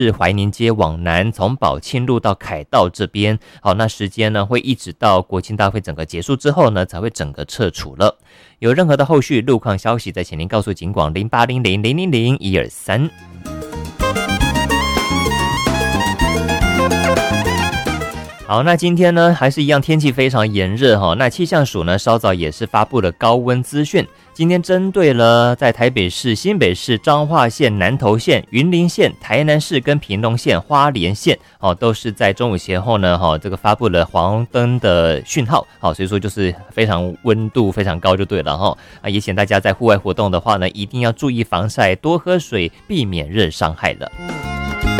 是怀宁街往南，从宝庆路到凯道这边。好，那时间呢会一直到国庆大会整个结束之后呢，才会整个撤除了。有任何的后续路况消息，再请您告诉警广0800000123。好，那今天呢还是一样天气非常炎热哈。那气象署呢稍早也是发布了高温资讯，今天针对了在台北市、新北市、彰化县、南投县、云林县、台南市跟屏东县、花莲县都是在中午前后呢这个发布了黄灯的讯号。好，所以说就是非常温度非常高就对了哈。也请大家在户外活动的话呢，一定要注意防晒，多喝水，避免热伤害了。